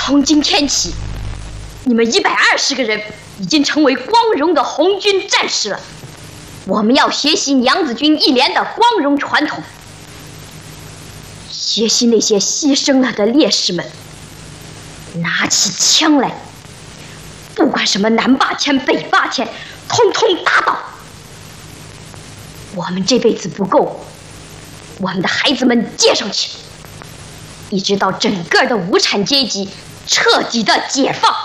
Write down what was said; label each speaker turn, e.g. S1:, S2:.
S1: 从今天起，你们120个人已经成为光荣的红军战士了。我们要学习娘子军一连的光荣传统，学习那些牺牲了的烈士们，拿起枪来，不管什么南8千北8千，通通打倒。我们这辈子不够，我们的孩子们接上去，一直到整个的无产阶级彻底的解放。